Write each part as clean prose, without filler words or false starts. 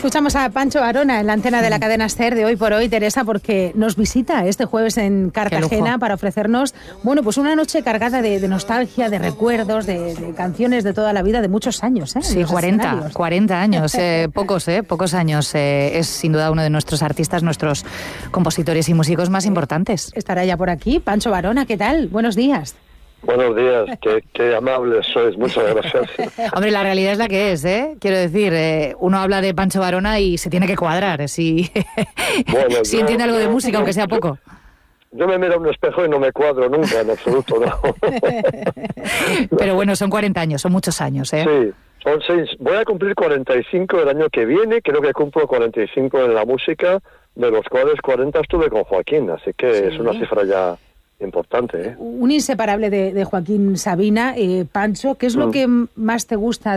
Escuchamos a Pancho Varona en la antena de la cadena SER de Hoy por Hoy, Teresa, porque nos visita este jueves en Cartagena para ofrecernos, bueno, pues una noche cargada de nostalgia, de recuerdos, de canciones de toda la vida, de muchos años, ¿eh? Sí, 40 años, pocos años. Es sin duda uno de nuestros artistas, nuestros compositores y músicos más importantes. Estará ya por aquí. Pancho Varona, ¿qué tal? Buenos días. Buenos días, qué amables sois, muchas gracias. Hombre, la realidad es la que es, ¿eh? Quiero decir, uno habla de Pancho Varona y se tiene que cuadrar, si entiende algo de música, aunque sea poco. Yo me miro a un espejo y no me cuadro nunca, en absoluto, no. Pero bueno, son 40 años, son muchos años, ¿eh? Sí, son 6. Voy a cumplir 45 el año que viene, creo que cumplo 45 en la música, de los cuales 40 estuve con Joaquín, así que sí, es una cifra ya importante, ¿eh? Un inseparable de Joaquín Sabina. Pancho, ¿qué es lo que más te gusta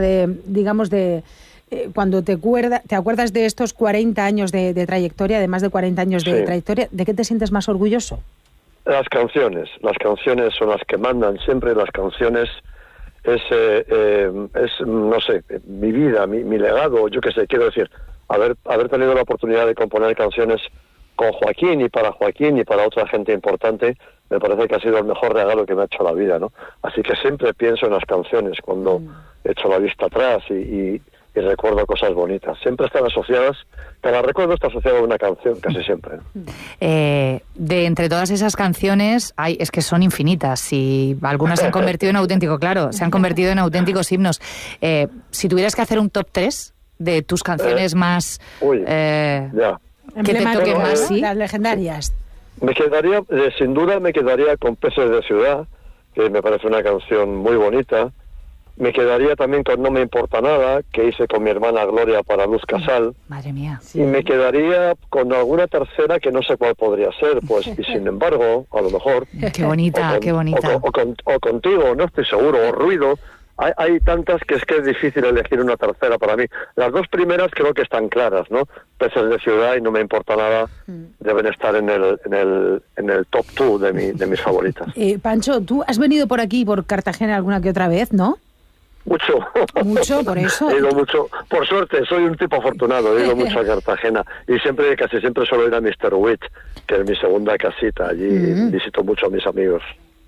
cuando te acuerdas de estos 40 años de trayectoria, de más de 40 años de trayectoria? ¿De qué te sientes más orgulloso? Las canciones son las que mandan siempre. Las canciones es no sé, mi vida, mi legado, yo qué sé, quiero decir, haber tenido la oportunidad de componer canciones con Joaquín y para otra gente importante, me parece que ha sido el mejor regalo que me ha hecho la vida, ¿no? Así que siempre pienso en las canciones cuando echo la vista atrás y recuerdo cosas bonitas. Siempre están asociadas, cada recuerdo está asociado a una canción, casi siempre. De entre todas esas canciones, es que son infinitas y algunas se han convertido en se han convertido en auténticos himnos. Si tuvieras que hacer un top 3 de tus canciones más... ya. Que te toquen más, ¿sí? Las legendarias. Sin duda me quedaría con Peces de Ciudad, que me parece una canción muy bonita. Me quedaría también con No me importa nada, que hice con mi hermana Gloria para Luz Casal. Madre mía. Sí. Y me quedaría con alguna tercera que no sé cuál podría ser, pues, y sin embargo, a lo mejor... Qué bonita, qué bonita. O Contigo, no estoy seguro, o Ruido. Hay tantas que es difícil elegir una tercera para mí. Las dos primeras creo que están claras, ¿no? Peces de Ciudad y No me importa nada deben estar en el top 2 de mis favoritas. Pancho, tú has venido por aquí, por Cartagena, alguna que otra vez, ¿no? Mucho, por eso. He ido mucho, por suerte, soy un tipo afortunado, he ido mucho a Cartagena y casi siempre suelo ir a Mr. Witt, que es mi segunda casita, allí visito mucho a mis amigos.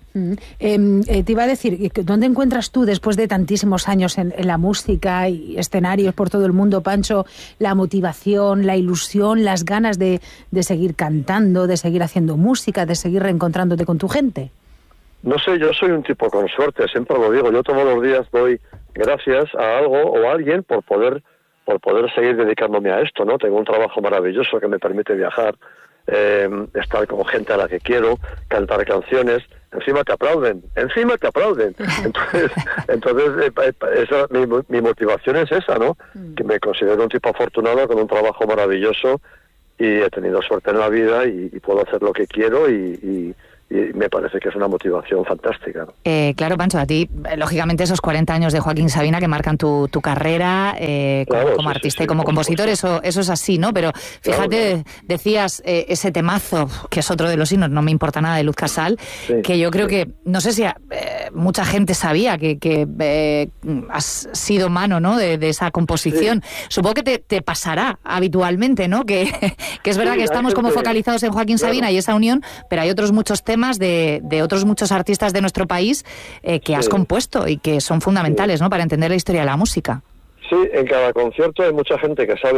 Te iba a decir, ¿dónde encuentras tú, después de tantísimos años en la música y escenarios por todo el mundo, Pancho, la motivación, la ilusión, las ganas de seguir cantando, de seguir haciendo música, de seguir reencontrándote con tu gente? No sé, yo soy un tipo con suerte, siempre lo digo, yo todos los días doy gracias a algo o a alguien por poder seguir dedicándome a esto, ¿no? Tengo un trabajo maravilloso que me permite viajar, estar con gente a la que quiero, cantar canciones, encima te aplauden. Entonces mi motivación es esa, ¿no? Que me considero un tipo afortunado con un trabajo maravilloso y he tenido suerte en la vida y puedo hacer lo que quiero y me parece que es una motivación fantástica, ¿no? Claro, Pancho, a ti, lógicamente, esos 40 años de Joaquín Sabina que marcan tu carrera como artista y como compositor, eso es así, ¿no? Pero fíjate, decías ese temazo, que es otro de los himnos, No me importa nada, de Luz Casal, que yo creo que, no sé si mucha gente sabía que has sido mano, ¿no?, de esa composición. Sí. Supongo que te pasará habitualmente, ¿no? Que es verdad que estamos como focalizados en Joaquín Sabina y esa unión, pero hay otros muchos temas de otros muchos artistas de nuestro país que has compuesto y que son fundamentales, ¿no?, para entender la historia de la música. Sí, en cada concierto hay mucha gente que sabe